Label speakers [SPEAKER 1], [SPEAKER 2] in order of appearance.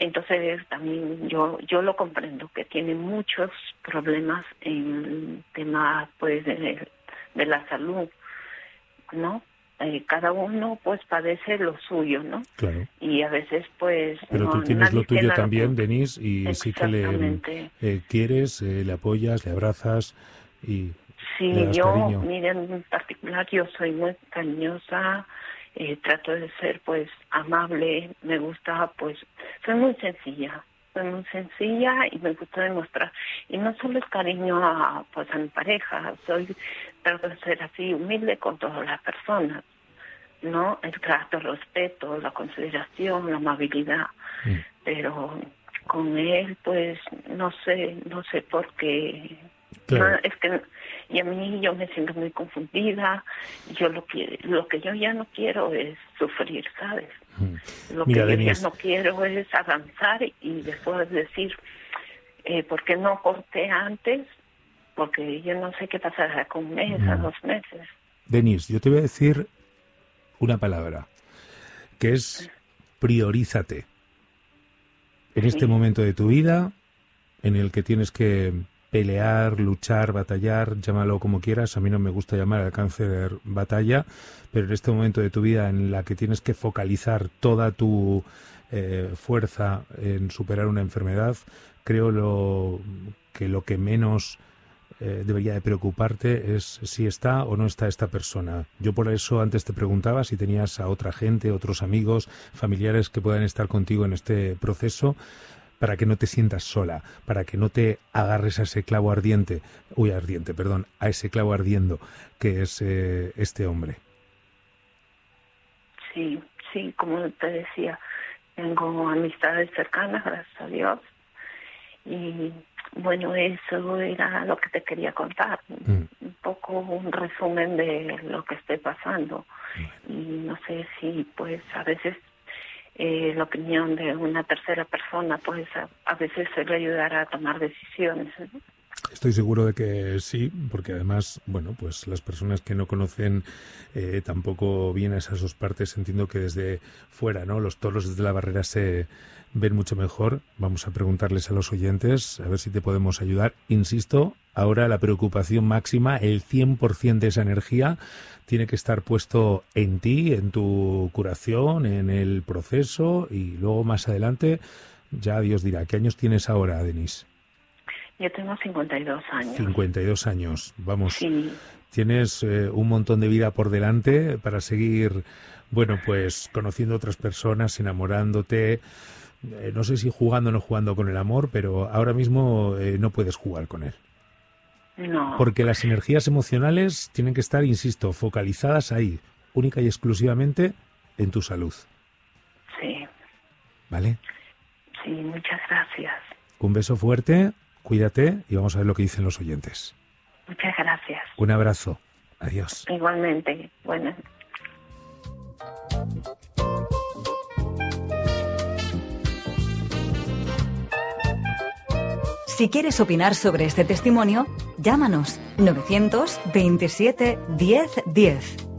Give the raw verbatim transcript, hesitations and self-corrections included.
[SPEAKER 1] Entonces también yo yo lo comprendo, que tiene muchos problemas en el tema pues de, de la salud, ¿no? Eh, cada uno pues padece lo suyo, ¿no?
[SPEAKER 2] Claro.
[SPEAKER 1] Y a veces pues
[SPEAKER 2] pero
[SPEAKER 1] no,
[SPEAKER 2] tú tienes lo tuyo también,
[SPEAKER 1] que...
[SPEAKER 2] Denise, y sí que le eh, quieres, eh, le apoyas, le abrazas y
[SPEAKER 1] sí,
[SPEAKER 2] le das
[SPEAKER 1] yo,
[SPEAKER 2] cariño.
[SPEAKER 1] miren, en particular yo soy muy cariñosa. Eh, trato de ser pues amable, me gusta pues, soy muy sencilla, soy muy sencilla y me gusta demostrar, y no solo es cariño a pues a mi pareja, soy, trato de ser así humilde con todas las personas, ¿no? El trato, el respeto, la consideración, la amabilidad, mm. pero con él pues no sé, no sé por qué. Claro. No, es que y a mí yo me siento muy confundida. Yo lo que lo que yo ya no quiero es sufrir, ¿sabes? Mm. Lo Mira, que yo Denise, ya no quiero es avanzar y después decir eh, ¿por qué no corté antes? Porque yo no sé qué pasará con un mes, mm. a dos meses.
[SPEAKER 2] Denise, yo te voy a decir una palabra que es priorízate. En sí. este momento de tu vida en el que tienes que pelear, luchar, batallar, llámalo como quieras. A mí no me gusta llamar al cáncer batalla, pero en este momento de tu vida en la que tienes que focalizar toda tu eh, fuerza en superar una enfermedad, creo lo, que lo que menos eh, debería de preocuparte es si está o no está esta persona. Yo por eso antes te preguntaba si tenías a otra gente, otros amigos, familiares que puedan estar contigo en este proceso, para que no te sientas sola, para que no te agarres a ese clavo ardiente, uy, ardiente, perdón, a ese clavo ardiendo que es eh, este hombre.
[SPEAKER 1] Sí, sí, como te decía, tengo amistades cercanas, gracias a Dios, y bueno, eso era lo que te quería contar, mm. un poco un resumen de lo que estoy pasando, bueno. Y no sé si pues a veces Eh, la opinión de una tercera persona pues a, a veces se le ayudará a tomar decisiones, ¿no?
[SPEAKER 2] Estoy seguro de que sí, porque además, bueno, pues las personas que no conocen eh, tampoco bien a esas dos partes, entiendo que desde fuera, ¿no? Los toros desde la barrera se ven mucho mejor. Vamos a preguntarles a los oyentes, a ver si te podemos ayudar. Insisto, ahora la preocupación máxima, el cien por ciento de esa energía tiene que estar puesto en ti, en tu curación, en el proceso, y luego más adelante ya Dios dirá. ¿Qué años tienes ahora, Denise?
[SPEAKER 1] Yo tengo cincuenta y dos años.
[SPEAKER 2] cincuenta y dos años, vamos.
[SPEAKER 1] Sí.
[SPEAKER 2] Tienes eh, un montón de vida por delante para seguir, bueno, pues conociendo otras personas, enamorándote. Eh, no sé si jugando o no jugando con el amor, pero ahora mismo eh, no puedes jugar con él.
[SPEAKER 1] No.
[SPEAKER 2] Porque las energías emocionales tienen que estar, insisto, focalizadas ahí, única y exclusivamente en tu salud.
[SPEAKER 1] Sí.
[SPEAKER 2] ¿Vale?
[SPEAKER 1] Sí, muchas gracias.
[SPEAKER 2] Un beso fuerte, cuídate y vamos a ver lo que dicen los oyentes.
[SPEAKER 1] Muchas gracias.
[SPEAKER 2] Un abrazo. Adiós.
[SPEAKER 1] Igualmente. Bueno.
[SPEAKER 3] Si quieres opinar sobre este testimonio, llámanos novecientos veintisiete diez diez.